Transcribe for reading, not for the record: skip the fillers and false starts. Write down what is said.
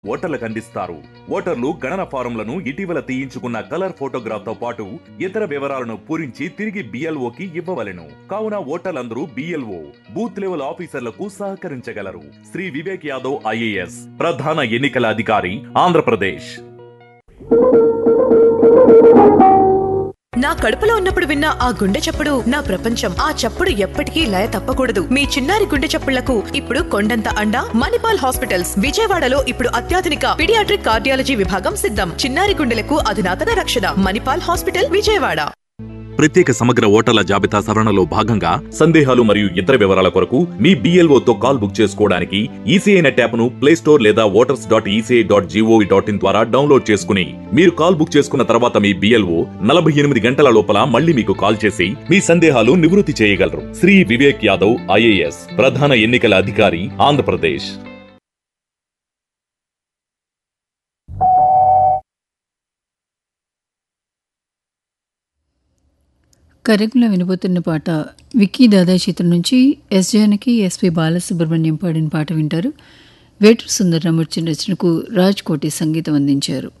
ఓటర్లకు అందిస్తారు. ఓటర్లు గణన ఫారంలను ఇటీవల తీయించుకున్న కలర్ ఫోటోగ్రాఫ్ తో పాటు ఇతర వివరాలను పూరించి తిరిగి BLOకి ఇవ్వవలెను. కావున ఓటర్లందరూ BLO బూత్ లెవెల్ ఆఫీసర్లకు సహకరించగలరు. శ్రీ వివేక్ యాదవ్ IAS ప్రధాన ఎన్నికల అధికారి, ఆంధ్రప్రదేశ్. నా కడుపులో ఉన్నప్పుడు విన్న ఆ గుండె చప్పుడు నా ప్రపంచం. ఆ చప్పుడు ఎప్పటికీ లయ తప్పకూడదు. మీ చిన్నారి గుండె చప్పుళ్లకు ఇప్పుడు కొండంత అండ మణిపాల్ హాస్పిటల్స్. విజయవాడలో ఇప్పుడు అత్యాధునిక పీడియాట్రిక్ కార్డియాలజీ విభాగం సిద్ధం. చిన్నారి గుండెలకు అధునాతన రక్షణ. మణిపాల్ హాస్పిటల్, విజయవాడ. ప్రత్యేక సమగ్ర ఓటర్ల జాబితా సవరణలో భాగంగా సందేహాలు మరియు ఇతర వివరాల కొరకు మీ BLOతో కాల్ బుక్ చేసుకోవడానికి ఈసీఐ నెట్ యాప్ను ప్లే స్టోర్ లేదా voters.eci.gov.in ద్వారా డౌన్లోడ్ చేసుకుని మీరు కాల్ బుక్ చేసుకున్న తర్వాత మీ BLO 48 గంటల లోపల మళ్ళీ మీకు కాల్ చేసి మీ సందేహాలు నివృత్తి చేయగలరు. శ్రీ వివేక్ యాదవ్ IAS ప్రధాన ఎన్నికల అధికారి, ఆంధ్రప్రదేశ్. కరెక్ట్గా వినబోతున్న పాట విక్కీ దాదా చిత్రం నుంచి ఎస్ జానకి, SP బాలసుబ్రహ్మణ్యం పాడిన పాట వింటారు. వేటూరు సుందరరామూర్తి రచనకు రాజ్ కోటి సంగీతం అందించారు.